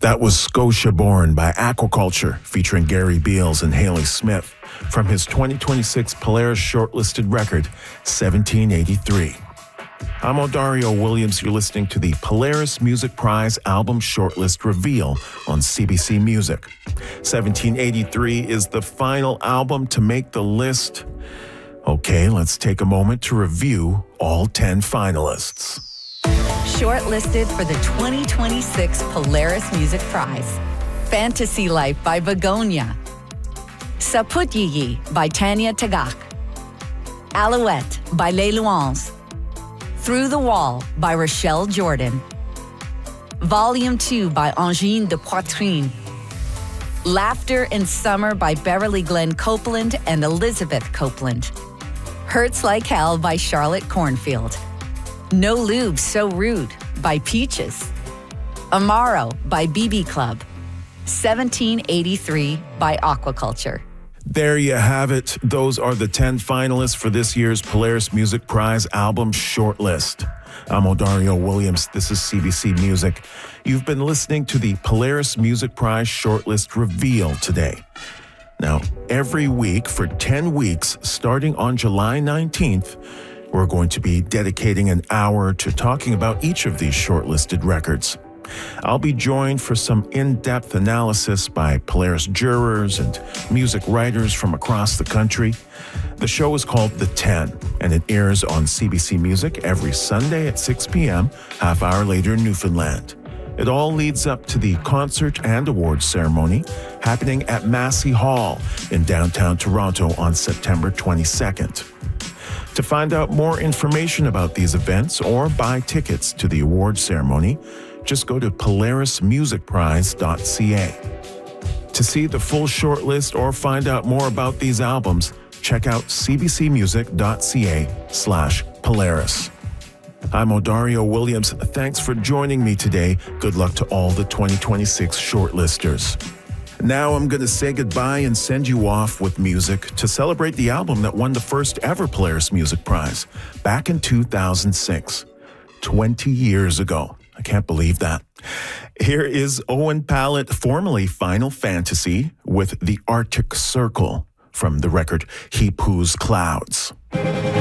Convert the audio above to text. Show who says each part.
Speaker 1: That was Scotia Born by Aquaculture, featuring Gary Beals and Haley Smith, from his 2026 Polaris shortlisted record, 1783. I'm Odario Williams. You're listening to the Polaris Music Prize album shortlist reveal on CBC Music. 1783 is the final album to make the list. Okay, let's take a moment to review all 10 finalists.
Speaker 2: Shortlisted for the 2026 Polaris Music Prize. Fantasy Life by Begonia. Saput Yiyi by Tanya Tagaq. Alouette by Les Louanges. Through the Wall by Rochelle Jordan. Volume 2 by Angine de Poitrine. Laughter in Summer by Beverly Glenn Copeland and Elizabeth Copeland. Hurts Like Hell by Charlotte Cornfield. No Lube So Rude by Peaches. Amaro by BB Club. 1783 by Aquaculture.
Speaker 1: There you have it. Those are the 10 finalists for this year's Polaris Music Prize album shortlist. I'm Odario Williams. This is CBC Music. You've been listening to the Polaris Music Prize shortlist reveal today. Now, every week for 10 weeks, starting on July 19th, we're going to be dedicating an hour to talking about each of these shortlisted records. I'll be joined for some in-depth analysis by Polaris jurors and music writers from across the country. The show is called The 10, and it airs on CBC Music every Sunday at 6 p.m., half hour later in Newfoundland. It all leads up to the concert and awards ceremony happening at Massey Hall in downtown Toronto on September 22nd. To find out more information about these events or buy tickets to the awards ceremony, just go to polarismusicprize.ca. To see the full shortlist or find out more about these albums, check out cbcmusic.ca/Polaris. I'm Odario Williams. Thanks for joining me today. Good luck to all the 2026 shortlisters. Now I'm going to say goodbye and send you off with music to celebrate the album that won the first ever Polaris Music Prize back in 2006, 20 years ago. I can't believe that. Here is Owen Pallett, formerly Final Fantasy, with the Arctic Circle from the record He Poos Clouds.